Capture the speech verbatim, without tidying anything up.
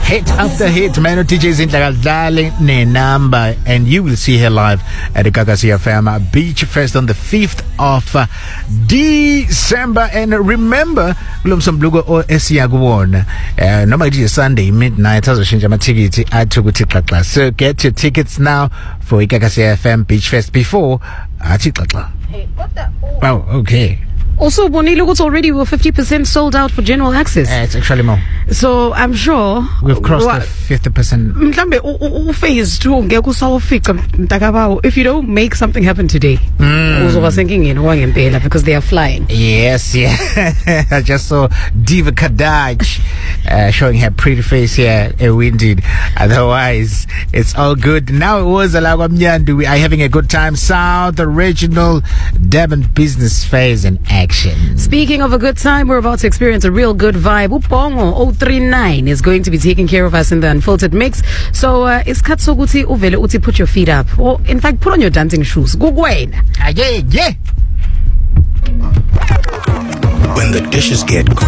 Hit after hit, man. D J Zinhlaka Dlale ne number, and you will see her live at the Gagasi F M Beach Fest on the fifth of uh, December. And remember, Lumsamblugo or Esiaguon, uh, normally Sunday midnight. As a ticket, I took a ticket. So get your tickets now for Gagasi F M Beach Fest before I ticket. Hey, what the? Oh, okay. Also, Bonilo, it's already we're fifty percent sold out for general access. Uh, it's actually more. So I'm sure we've crossed the fifty percent. Phase two, if you don't make something happen today, mm. because they are flying. Yes, yeah. I just saw Diva Kadaj uh, showing her pretty face here. Uh, indeed. Otherwise, it's all good. Now it was Alagwa Mnyandu. We are having a good time. South Regional Devon Business Phase in action. Speaking of a good time, we're about to experience a real good vibe. Upongo zero three nine is going to be taking care of us in the Unfiltered Mix. So uh, it's Katsoguti Uvele Uti, put your feet up. Or in fact, put on your dancing shoes. Go Gwen. Ah, yeah, yeah. When the dishes get